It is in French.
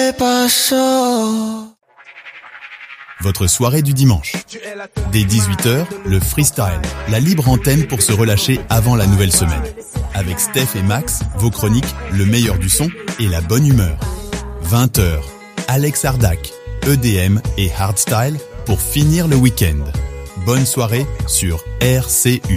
Votre soirée du dimanche. Dès 18h, le freestyle, la libre antenne pour se relâcher avant la nouvelle semaine. Avec Steph et Max, vos chroniques, le meilleur du son et la bonne humeur. 20h, Alex Ardac, EDM et Hardstyle pour finir le week-end. Bonne soirée sur RCU.